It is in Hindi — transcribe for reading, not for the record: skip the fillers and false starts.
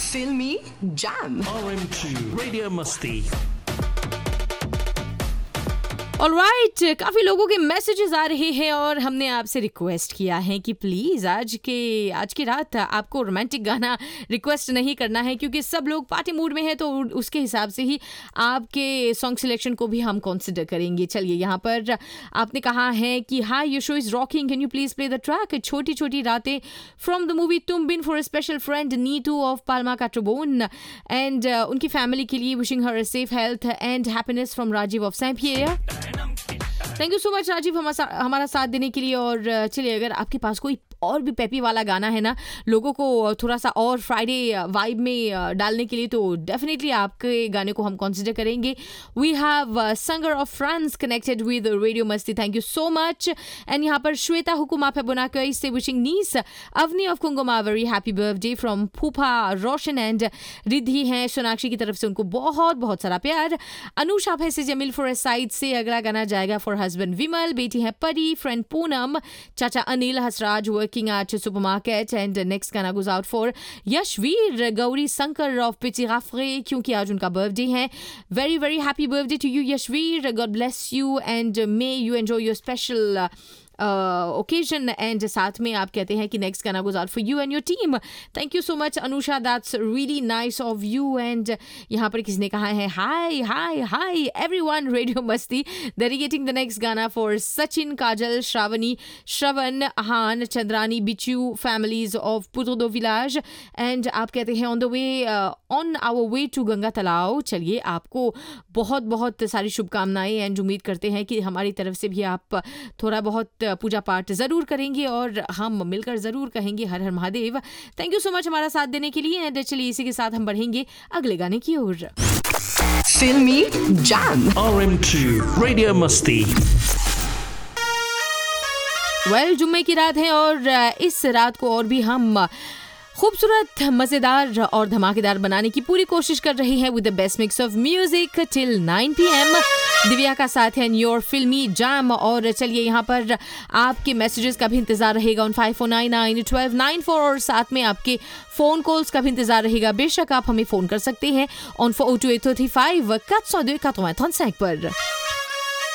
Filmy Jam. RM2 Radio Masti. Alright, काफ़ी लोगों के मैसेजेस आ रहे हैं और हमने आपसे रिक्वेस्ट किया है कि प्लीज़ आज की रात आपको रोमांटिक गाना रिक्वेस्ट नहीं करना है, क्योंकि सब लोग पार्टी मूड में हैं, तो उसके हिसाब से ही आपके सॉन्ग सिलेक्शन को भी हम कंसिडर करेंगे। चलिए, यहाँ पर आपने कहा है कि हाय your show is rocking, can you please play the track छोटी छोटी रातें फ्रॉम द मूवी तुम been for a special friend Neetu of Palma Katrobon and उनकी फैमिली के लिए wishing her safe health and happiness from Rajiv of सैम्पियर। Thank you so much Rajiv हमारा साथ देने के लिए। और चलिए, अगर आपके पास कोई और भी पेपी वाला गाना है ना, लोगों को थोड़ा सा और फ्राइडे वाइब में डालने के लिए, तो डेफिनेटली आपके गाने को हम कंसिडर करेंगे। We have Sengar of France connected with radio मस्ती, thank you so much. And यहाँ पर श्वेता हुकुम आप है बुनाकई से wishing gneiss Avani of कुंगमा very happy birthday from फूफा रोशन एंड रिद्धि हैं सोनाक्षी की तरफ से, उनको बहुत बहुत सारा प्यार। अनुष आप है से जमील फॉर साइड से अगला गाना जाएगा फॉर हस्बैंड विमल, बेटी है परी, फ्रेंड पूनम, चाचा Anil, Hasraj working at supermarket, and next गाना goes out for Yashveer Gauri Shankar of peachy गाफरे, क्योंकि आज उनका बर्थडे है। Very very happy birthday to you Yashveer, God bless you and may you enjoy your special occasion. And साथ में आप कहते हैं कि नेक्स्ट गाना goes out for you and your team. Thank you so much Anusha, that's really nice of you. And यहाँ पर किसने कहा है हाय हाय हाय एवरीवन, रेडियो मस्ती डेडिकेटिंग द नेक्स्ट गाना फॉर सचिन, काजल, श्रावणी, श्रवण, हान, चंद्रानी, बिचू फैमिलीज ऑफ पुतोदो विलाज। एंड आप कहते हैं on our way to Ganga तालाब। चलिए, आपको बहुत बहुत सारी शुभकामनाएं एंड उम्मीद करते हैं कि हमारी तरफ से भी आप थोड़ा बहुत पूजा पाठ जरूर करेंगे और हम मिलकर जरूर कहेंगे हर हर Mahadev. Thank you so much हमारा साथ देने के लिए। एंड चलिए, इसी के साथ हम बढ़ेंगे अगले गाने की ओर। Filmy Jam. RM2 Radio Masti. जुम्मे की रात है और इस रात को और भी हम खूबसूरत, मज़ेदार और धमाकेदार बनाने की पूरी कोशिश कर रही है with the best mix of music till 9 PM। Divya का साथ है योर फिल्मी जाम। और चलिए, यहाँ पर आपके मैसेजेस का भी इंतजार रहेगा ऑन 54991294 और साथ में आपके फ़ोन कॉल्स का भी इंतजार रहेगा। बेशक आप हमें फ़ोन कर सकते हैं ऑन 402 835 402 85 पर।